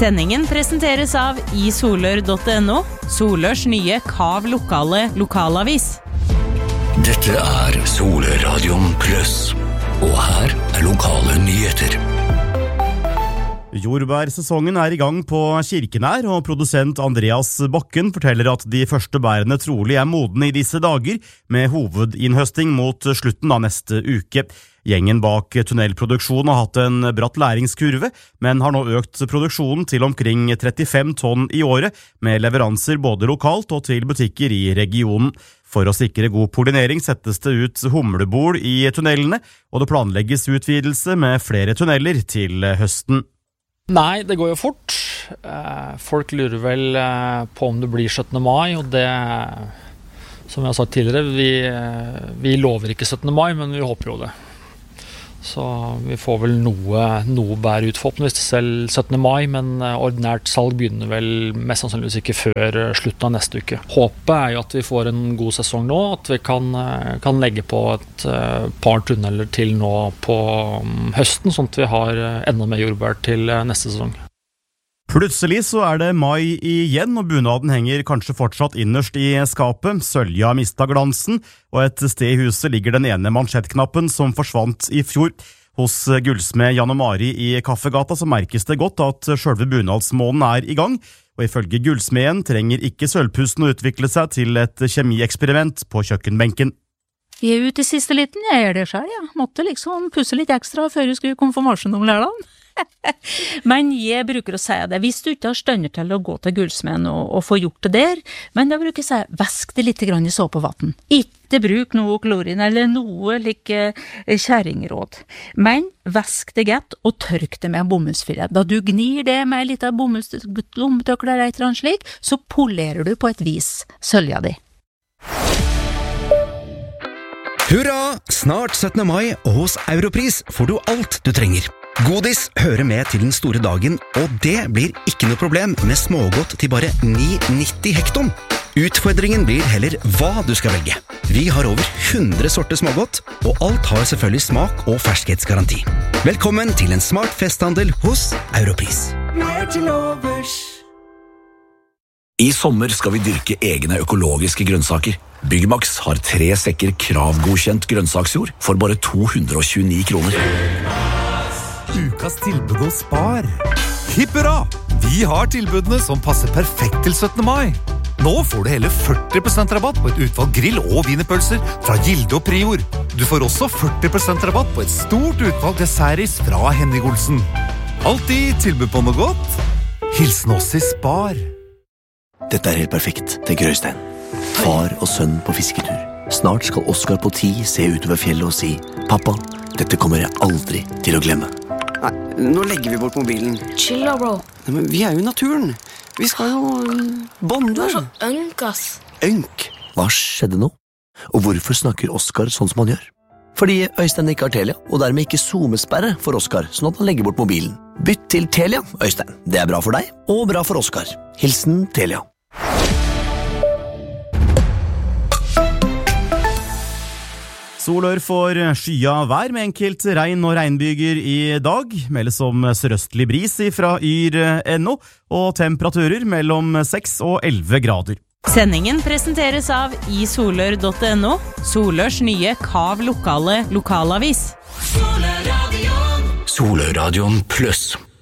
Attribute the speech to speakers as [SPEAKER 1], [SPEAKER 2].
[SPEAKER 1] Sendingen presenteres av isolør.no, Solørs nye Kav lokale lokalavis.
[SPEAKER 2] Dette Soløradion Plus, og her lokale nyheter.
[SPEAKER 3] Jordbærsesongen I gang på Kirkenær, og produsent Andreas Bakken forteller at de første bærene trolig modne I disse dager, med hovedinnhøsting mot slutten av neste uke. Gjengen bak tunnelproduksjon har hatt en bratt læringskurve, men har nå økt produksjonen til omkring 35 tonn I året, med leveranser både lokalt og til butikker I regionen. For å sikre god pollinering settes det ut humlebol I tunnelene, og det planlegges utvidelse med flere tunneler til høsten.
[SPEAKER 4] Nei, det går jo fort. Folk lurer vel på om det blir 17. mai, og det, som jeg har sagt tidligere, vi lover ikke 17. mai, men vi håper jo det. Så vi får vel noe bær ut forhåpentligvis selv 17. mai, men ordinært salg begynner vel mest sannsynligvis ikke før slutten av neste uke. Håpet jo at vi får en god sesong nå, at vi kan legge på et par tunneler til nå på høsten, sånn at vi har enda mer jordbær til neste sesong.
[SPEAKER 3] Plutselig så det mai igjen, og bunaden henger kanskje fortsatt innerst I skapet. Sølja har mistet glansen, og et sted I huset ligger den ene mansjettknappen som forsvant I fjor. Hos gullsmed Jan og Mari I Kaffegata så merkes det godt at selve bunadsmånen I gang, og ifølge gullsmeden trenger ikke sølvpussen å utvikle seg til et kjemieksperiment på kjøkkenbenken.
[SPEAKER 5] Jeg ute I siste liten, jeg gjør det selv, ja. Måtte liksom pusse litt ekstra før jeg skulle konfirmasjon om lørdagen. Men jeg bruker å si det, hvis du ikke har stønner til å gå til gullsmeden og få gjort det der, men da bruker jeg å si, vask det litt grann I såpevatten. Ikke bruk noe klorin eller noe like kjæringråd. Men vask det godt og tørk det med bomullsfilet. Da du gnir det med litt av bomullslommetøkler eller et eller annet slik, så polerer du på et vis sølja di.
[SPEAKER 6] Hurra! Snart 17. mai, og hos Europris får du alt du trenger. Godis hører med til den store dagen, og det blir ikke noe problem med smågodt til bare 9,90 hekton. Utfordringen blir heller hva du skal velge. Vi har over 100 sorter smågodt, og alt har selvfølgelig smak og ferskhetsgaranti. Velkommen til en smart festhandel hos Europris.
[SPEAKER 2] I sommer skal vi dyrke egne økologiske grønnsaker. Byggmax har 3 sekker kravgodkjent grønnsaksjord for bare 229 kroner.
[SPEAKER 7] Ukas tilbud hos Spar. Hipp hurra! Vi har tilbudene som passer perfekt til 17. mai. Nå får du hele 40% rabatt på et utvalg grill- og wienerpølser fra Gilde og Prior. Du får også 40% rabatt på et stort utvalg dessertis fra Henning Olsen. Alltid tilbud på noe godt. Hilsen oss I Spar.
[SPEAKER 8] Dette helt perfekt, tenker Øystein. Far og sønn på fisketur. Snart skal Oskar på 10 se utover fjellet og si «Pappa, dette kommer jeg aldri til å glemme».
[SPEAKER 9] Nei, nå legger vi bort mobilen.
[SPEAKER 10] Chill da, bro.
[SPEAKER 9] Nei, men vi jo I naturen. Vi skal jo bonde.
[SPEAKER 10] Du så ønk, ass.
[SPEAKER 8] Ønk? Hva skjedde nå? Og hvorfor snakker Oskar sånn som han gjør? Fordi Øystein ikke har Telia, og dermed ikke zoomesperre for Oskar, sånn at han legger bort mobilen. Bytt til Telia, Øystein. Det bra for deg, og bra for Oskar. Hilsen Telia.
[SPEAKER 3] Solør får skya vær med enkelt regn og regnbyger I dag, meldes om sørøstlig bris fra yr.no, og temperaturer mellom 6 og 11 grader.
[SPEAKER 1] Sendingen presenteres av isolør.no, Solørs nye Kav lokale lokalavis.
[SPEAKER 2] Soløradion Plus.